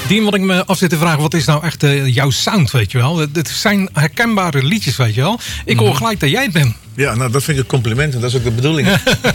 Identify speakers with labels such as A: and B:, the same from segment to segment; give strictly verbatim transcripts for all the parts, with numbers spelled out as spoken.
A: Dien, wat ik me af zit te vragen, wat is nou echt uh, jouw sound, weet je wel? Het zijn herkenbare liedjes, weet je wel? Ik hoor gelijk dat jij het bent.
B: Ja, nou dat vind ik een compliment en dat is ook de bedoeling.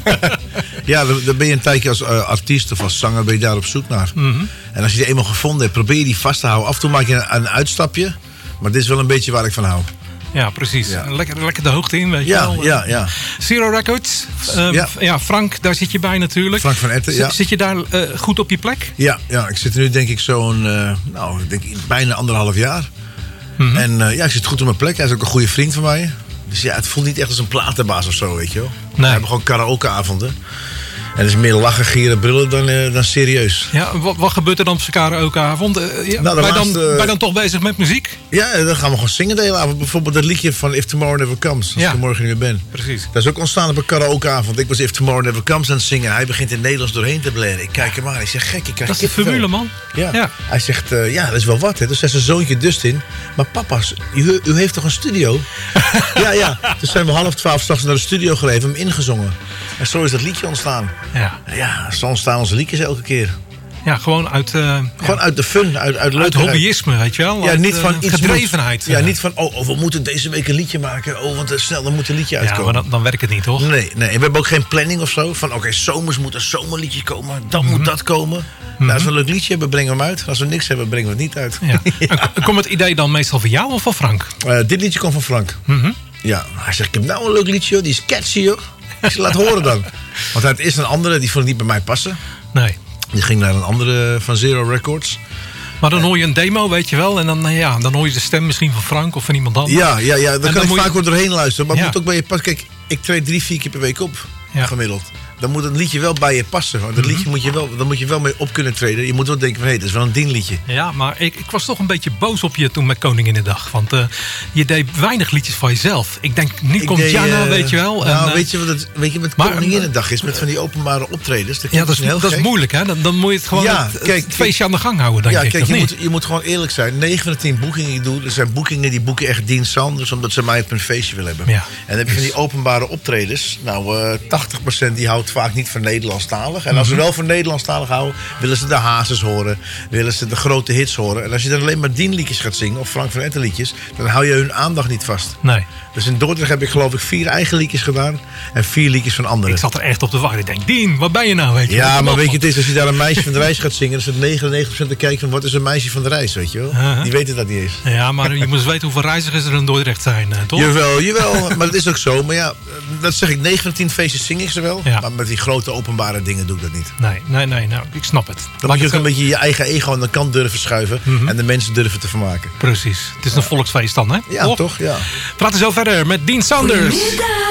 B: Ja, dan ben je een tijdje als uh, artiest of als zanger ben je daar op zoek naar. Mm-hmm. En als je die eenmaal gevonden hebt, probeer je die vast te houden. Af en toe maak je een, een uitstapje, maar dit is wel een beetje waar ik van hou.
A: Ja, precies. Ja. Lekker, lekker de hoogte in, weet je
B: ja,
A: wel.
B: Ja, ja.
A: Zero Records. Uh, ja. ja, Frank, daar zit je bij natuurlijk.
B: Frank van Etten, ja.
A: Zit je daar uh, goed op je plek?
B: Ja, ja, ik zit er nu denk ik zo'n, uh, nou, ik denk bijna anderhalf jaar. Mm-hmm. En uh, ja, ik zit goed op mijn plek. Hij is ook een goede vriend van mij. Dus ja, het voelt niet echt als een platenbaas of zo, weet je wel. Nee. We hebben gewoon karaokeavonden. En het is meer lachen, gieren, brullen dan, uh, dan serieus.
A: Ja, wat, wat gebeurt er dan op zo'n karaokeavond? Uh, ja,
B: nou,
A: ben,
B: laatste,
A: dan, ben je dan toch bezig met muziek?
B: Ja, dan gaan we gewoon zingen de hele avond. Bijvoorbeeld dat liedje van If Tomorrow Never Comes. Als ja. ik er morgen niet meer ben.
A: Precies.
B: Dat is ook ontstaan op een karaokeavond. Ik was If Tomorrow Never Comes aan het zingen. Hij begint in het Nederlands doorheen te blaren. Ik kijk hem aan. Ik zeg, gek, je krijgt
A: dat is de formule, man.
B: Ja. ja. Hij zegt, uh, ja, dat is wel wat. Hè. Dus zei zijn zoontje Dustin. Maar papa's, u, u heeft toch een studio? ja, ja. Dus zijn we half twaalf straks naar de studio gereden. Hem ingezongen. En zo is dat liedje ontstaan.
A: Ja.
B: Ja, zo ontstaan onze liedjes elke keer.
A: Ja, gewoon uit... Uh,
B: gewoon ja. uit de fun, uit, uit leukheid.
A: Uit hobbyisme, weet je wel.
B: Ja,
A: uit,
B: niet van
A: uh,
B: iets
A: gedrevenheid.
B: Moet, ja, niet van, oh, oh, we moeten deze week een liedje maken. Oh, want snel, dan moet een liedje uitkomen.
A: Ja, maar dan, dan werkt het niet, toch?
B: Nee, nee. En we hebben ook geen planning of zo. Van, oké, okay, zomers moet een zomerliedje komen. Dan mm-hmm. moet dat komen. Mm-hmm. Nou, als we een leuk liedje hebben, brengen we hem uit. Als we niks hebben, brengen we het niet uit. Ja.
A: ja. Komt het idee dan meestal van jou of van Frank?
B: Uh, dit liedje komt van Frank.
A: Mm-hmm.
B: Ja, hij zegt, ik heb nou een leuk liedje, joh. Die is catchy, joh. Ik zeg, laat horen dan. Want het is een andere, die vond ik niet bij mij passen.
A: Nee.
B: Die ging naar een andere van Zero Records.
A: Maar dan hoor je een demo, weet je wel. En dan, ja, dan hoor je de stem misschien van Frank of van iemand anders.
B: Ja, ja, ja. Dan en kan dan ik vaak je... wel doorheen luisteren. Maar
A: ja.
B: het moet ook bij je passen. Kijk, ik treed drie, vier keer per week op. Ja. Gemiddeld. Dan moet het liedje wel bij je passen. Want dat liedje moet je wel, dan moet je wel mee op kunnen treden. Je moet wel denken van, hé, hey, dat is wel een dienliedje.
A: Ja, maar ik, ik was toch een beetje boos op je toen met Koninginnedag. Want uh, je deed weinig liedjes van jezelf. Ik denk, nu ik komt deed, Jana, uh, weet je wel.
B: Nou,
A: en, uh,
B: weet je wat het weet je wat Koninginnedag is? Met van die openbare optredens. Dat,
A: ja, dat, is,
B: heel
A: dat is moeilijk, hè? Dan, dan moet je het gewoon ja, het, kijk, het feestje aan de gang houden, denk
B: ja,
A: ik.
B: Kijk, je
A: niet?
B: moet, je moet gewoon eerlijk zijn. negen van de tien boekingen die ik doe, er zijn boekingen die boeken echt Dien Sanders, omdat ze mij op een feestje willen hebben. Ja. En dan heb je van die openbare optredens. Nou, uh, tachtig procent die houdt vaak niet van Nederlandstalig. En als ze wel van Nederlandstalig houden, willen ze de Hazes horen. Willen ze de grote hits horen. En als je dan alleen maar Dien liedjes gaat zingen, of Frank van Etten liedjes, dan hou je hun aandacht niet vast.
A: Nee.
B: Dus in Dordrecht heb ik geloof ik vier eigen liedjes gedaan. En vier liedjes van anderen.
A: Ik zat er echt op te wachten. Ik denk, Dien, wat ben je nou? Weet je?
B: Ja, maar weet je, het is als je daar een meisje van de reis gaat zingen, dan is het negenennegentig procent te kijken van wat is een meisje van de reis, weet je wel. Uh-huh. Die weten dat niet eens.
A: Ja, maar je moet eens weten hoeveel reizigers er in Dordrecht zijn, toch?
B: Jawel, jawel. Maar dat is ook zo. Maar ja, dat zeg ik, negen van de tien feestjes zing ik ze wel. Ja. Maar met die grote openbare dingen doe ik dat niet.
A: Nee, nee, nee. Nou, ik snap het.
B: Dan moet je ook een beetje je eigen ego aan de kant durven schuiven. Mm-hmm. En de mensen durven te vermaken.
A: Precies. Het is een ja. volksfeest dan, hè?
B: Ja, toch? toch? Ja.
A: We praten zo verder met Dien Sanders.